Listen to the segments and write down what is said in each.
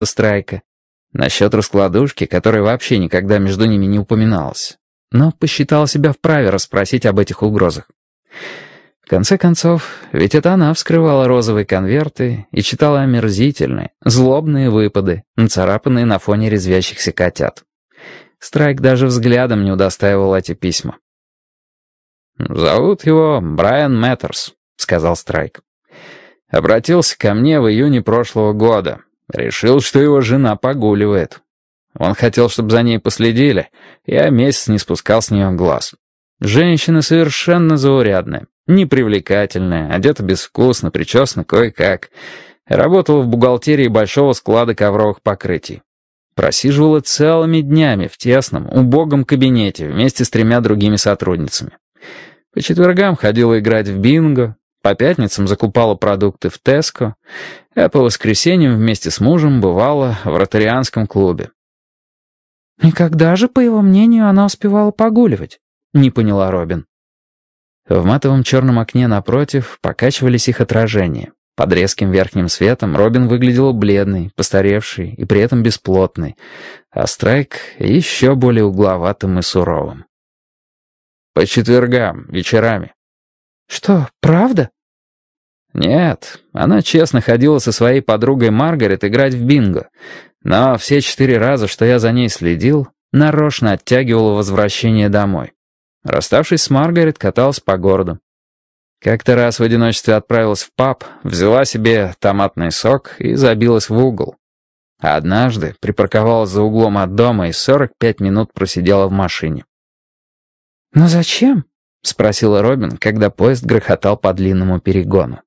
Страйка. Насчет раскладушки, которая вообще никогда между ними не упоминалась. Но посчитала себя вправе расспросить об этих угрозах. В конце концов, ведь это она вскрывала розовые конверты и читала омерзительные, злобные выпады, нацарапанные на фоне резвящихся котят. Страйк даже взглядом не удостаивал эти письма. «Зовут его Брайан Мэттерс», — сказал Страйк. «Обратился ко мне в июне прошлого года. Решил, что его жена погуливает. Он хотел, чтобы за ней последили. Я месяц не спускал с нее глаз. Женщина совершенно заурядная, непривлекательная, одета безвкусно, причесана кое-как. Работала в бухгалтерии большого склада ковровых покрытий. Просиживала целыми днями в тесном, убогом кабинете вместе с 3 другими сотрудницами. По четвергам ходила играть в бинго, по пятницам закупала продукты в Теско, а по воскресеньям вместе с мужем бывала в ротарианском клубе. «И когда же, по его мнению, она успевала погуливать?» — не поняла Робин. В матовом черном окне напротив покачивались их отражения. Под резким верхним светом Робин выглядела бледной, постаревшей и при этом бесплотной, а Страйк еще более угловатым и суровым. «По четвергам, вечерами». «Что, правда?» «Нет, она честно ходила со своей подругой Маргарет играть в бинго, но все 4 раза, что я за ней следил, нарочно оттягивала возвращение домой. Расставшись с Маргарет, каталась по городу. Как-то раз в одиночестве отправилась в паб, взяла себе томатный сок и забилась в угол. А однажды припарковалась за углом от дома и 45 минут просидела в машине». «Но зачем?» — спросила Робин, когда поезд грохотал по длинному перегону.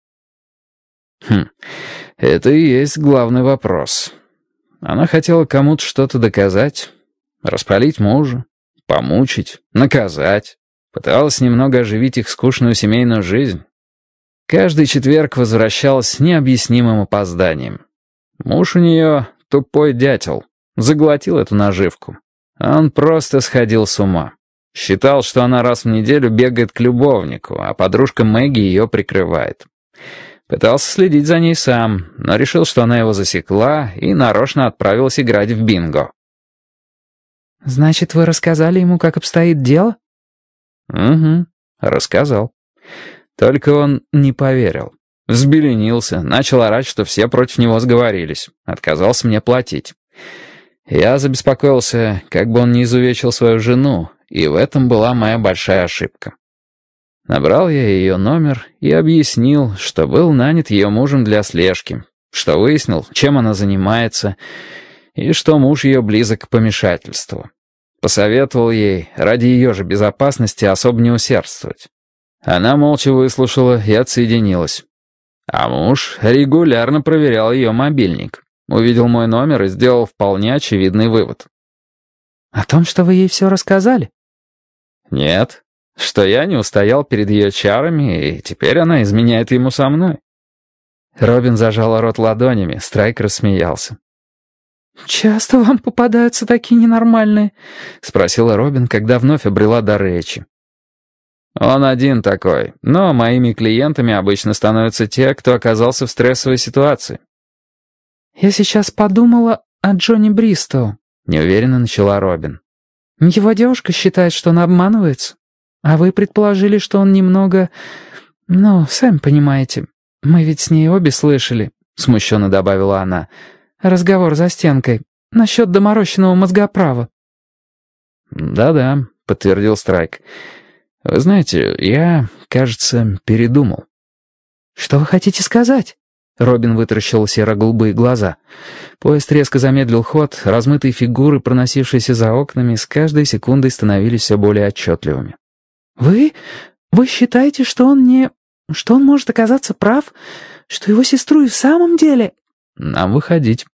Это и есть главный вопрос. Она хотела кому-то что-то доказать, распалить мужа, помучить, наказать. Пыталась немного оживить их скучную семейную жизнь. Каждый четверг возвращалась с необъяснимым опозданием. Муж у нее тупой дятел, заглотил эту наживку. Он просто сходил с ума. Считал, что она раз в неделю бегает к любовнику, а подружка Мэгги ее прикрывает. Пытался следить за ней сам, но решил, что она его засекла, и нарочно отправилась играть в бинго. «Значит, вы рассказали ему, как обстоит дело?» «Угу, рассказал. Только он не поверил. Взбеленился, начал орать, что все против него сговорились. Отказался мне платить. Я забеспокоился, как бы он не изувечил свою жену, и в этом была моя большая ошибка. Набрал я ее номер и объяснил, что был нанят ее мужем для слежки, что выяснил, чем она занимается, и что муж ее близок к помешательству. Посоветовал ей, ради ее же безопасности, особо не усердствовать. Она молча выслушала и отсоединилась. А муж регулярно проверял ее мобильник. Увидел мой номер и сделал вполне очевидный вывод. «О том, что вы ей все рассказали?» «Нет, что я не устоял перед ее чарами, и теперь она изменяет ему со мной». Робин зажала рот ладонями, Страйк рассмеялся. «Часто вам попадаются такие ненормальные?» — спросила Робин, когда вновь обрела дар речи. «Он один такой, но моими клиентами обычно становятся те, кто оказался в стрессовой ситуации». «Я сейчас подумала о Джонни Бристоу», — неуверенно начала Робин. «Его девушка считает, что он обманывается. А вы предположили, что он немного... Ну, сами понимаете. Мы ведь с ней обе слышали», — смущенно добавила она. «Разговор за стенкой. Насчет доморощенного мозгоправа». «Да-да», — подтвердил Страйк. «Вы знаете, я, кажется, передумал». «Что вы хотите сказать?» Робин вытаращил серо-голубые глаза. Поезд резко замедлил ход, размытые фигуры, проносившиеся за окнами, с каждой секундой становились все более отчетливыми. «Вы считаете, что он не... что он может оказаться прав? Что его сестру и в самом деле...» «Нам выходить».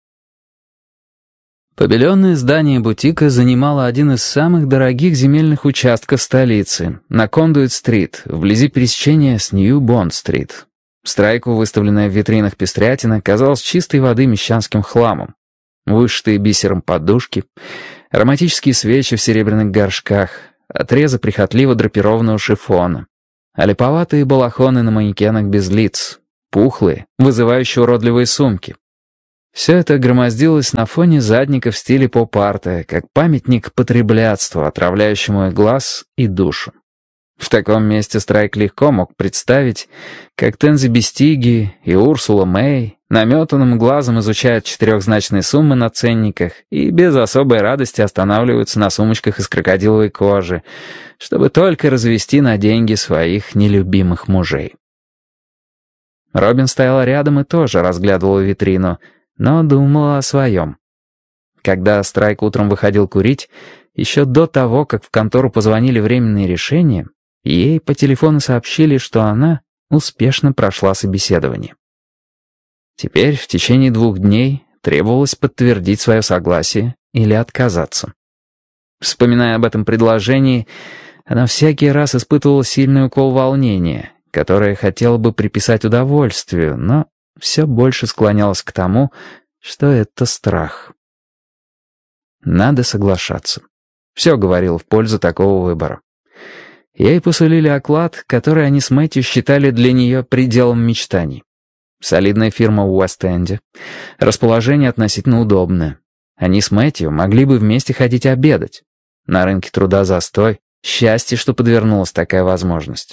Побеленное здание бутика занимало один из самых дорогих земельных участков столицы, на Кондуит-стрит, вблизи пересечения с Нью-Бонд-стрит. Страйку, выставленная в витринах пестрятина, казалась чистой воды мещанским хламом. Вышитые бисером подушки, ароматические свечи в серебряных горшках, отрезы прихотливо драпированного шифона, а липоватые балахоны на манекенах без лиц, пухлые, вызывающие уродливые сумки. Все это громоздилось на фоне задника в стиле поп-арта, как памятник потреблятству, отравляющему и глаз, и душу. В таком месте Страйк легко мог представить, как Тензи Бестиги и Урсула Мэй наметанным глазом изучают четырехзначные суммы на ценниках и без особой радости останавливаются на сумочках из крокодиловой кожи, чтобы только развести на деньги своих нелюбимых мужей. Робин стояла рядом и тоже разглядывала витрину, но думала о своем. Когда Страйк утром выходил курить, еще до того, как в контору позвонили временные решения, ей по телефону сообщили, что она успешно прошла собеседование. Теперь в течение 2 дней требовалось подтвердить свое согласие или отказаться. Вспоминая об этом предложении, она всякий раз испытывала сильный укол волнения, которое хотела бы приписать удовольствию, но все больше склонялась к тому, что это страх. Надо соглашаться. Все говорило в пользу такого выбора. Ей посулили оклад, который они с Мэтью считали для нее пределом мечтаний. Солидная фирма в Уэст-Энде. Расположение относительно удобное. Они с Мэтью могли бы вместе ходить обедать. На рынке труда застой. Счастье, что подвернулась такая возможность.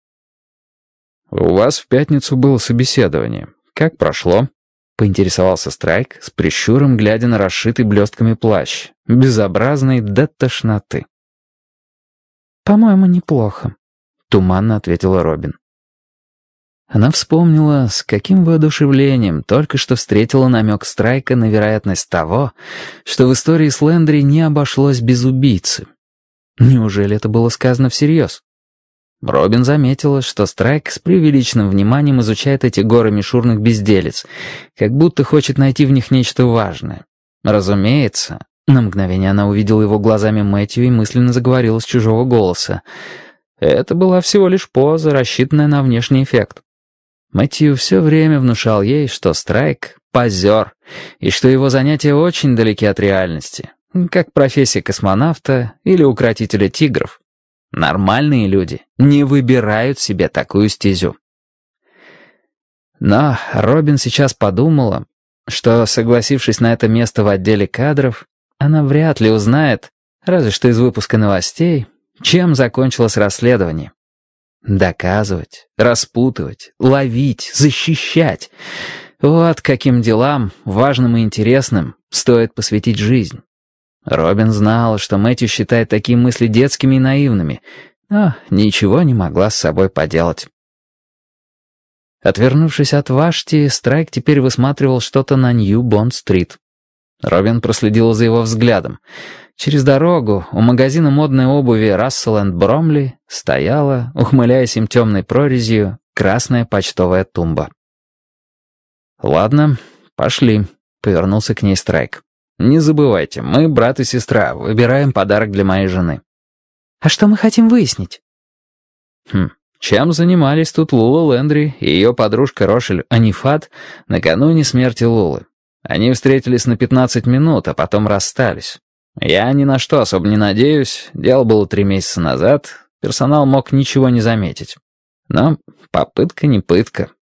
«У вас в пятницу было собеседование. Как прошло?» — поинтересовался Страйк, с прищуром глядя на расшитый блестками плащ, безобразный до тошноты. «По-моему, неплохо», — туманно ответила Робин. Она вспомнила, с каким воодушевлением только что встретила намек Страйка на вероятность того, что в истории с Лэндри не обошлось без убийцы. Неужели это было сказано всерьез? Робин заметила, что Страйк с преувеличенным вниманием изучает эти горы мишурных безделиц, как будто хочет найти в них нечто важное. Разумеется, на мгновение она увидела его глазами Мэтью и мысленно заговорила с чужого голоса. Это была всего лишь поза, рассчитанная на внешний эффект. Мэтью все время внушал ей, что Страйк — позер, и что его занятия очень далеки от реальности, как профессия космонавта или укротителя тигров. Нормальные люди не выбирают себе такую стезю. Но Робин сейчас подумала, что, согласившись на это место в отделе кадров, она вряд ли узнает, разве что из выпуска новостей, чем закончилось расследование. Доказывать, распутывать, ловить, защищать — вот каким делам, важным и интересным, стоит посвятить жизнь. Робин знала, что Мэтью считает такие мысли детскими и наивными, но ничего не могла с собой поделать. Отвернувшись от Вашти, Страйк теперь высматривал что-то на Нью-Бонд-стрит. Робин проследила за его взглядом. Через дорогу у магазина модной обуви «Рассел энд Бромли» стояла, ухмыляясь им темной прорезью, красная почтовая тумба. «Ладно, пошли», — повернулся к ней Страйк. «Не забывайте, мы брат и сестра, выбираем подарок для моей жены». «А что мы хотим выяснить?» Чем занимались тут Лула Лэндри и ее подружка Рошель Анифат накануне смерти Лулы? Они встретились на 15 минут, а потом расстались. Я ни на что особо не надеюсь, дело было 3 месяца назад, персонал мог ничего не заметить. Но попытка не пытка.